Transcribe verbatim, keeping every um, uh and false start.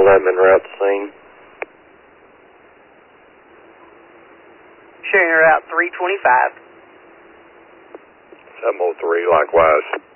eleven route to scene. Sharing route three twenty-five. seven oh three, likewise.